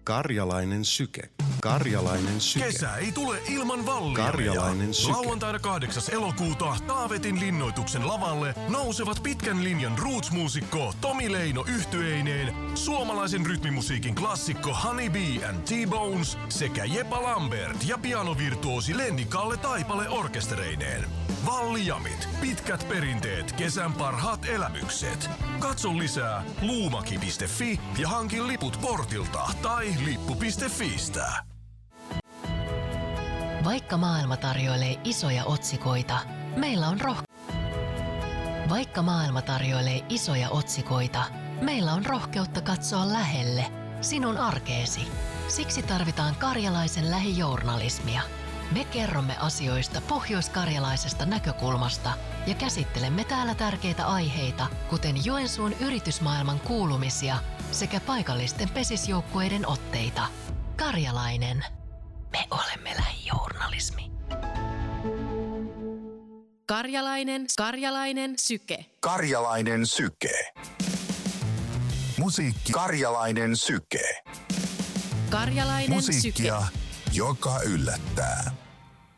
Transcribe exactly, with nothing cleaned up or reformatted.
Karjalainen syke. Karjalainen syke. Kesä ei tule ilman Vallia. Karjalainen syke. Lauantaina kahdeksas elokuuta Taavetin linnoituksen lavalle nousevat pitkän linjan roots-muusikko Tomi Leino yhtyeineen, suomalaisen rytmimusiikin klassikko Honey Bee and T-Bones sekä Jepa Lambert ja pianovirtuosi Lenni Kalle Taipale orkestereineen. Vallijamit, pitkät perinteet, kesän parhaat elämykset. Katso lisää luumaki piste fi ja hankin liput portilta tai lippu piste fiistä. Vaikka maailma tarjoilee isoja otsikoita, meillä on roh... Vaikka maailma tarjoilee isoja otsikoita, meillä on rohkeutta katsoa lähelle, sinun arkeesi. Siksi tarvitaan karjalaisen lähijournalismia. Me kerromme asioista pohjoiskarjalaisesta näkökulmasta ja käsittelemme täällä tärkeitä aiheita, kuten Joensuun yritysmaailman kuulumisia sekä paikallisten pesisjoukkueiden otteita. Karjalainen. Me olemme lähijournalismi. Karjalainen, karjalainen syke. Karjalainen syke. Musiikki Karjalainen syke. Karjalainen Musiikkia, syke. joka yllättää.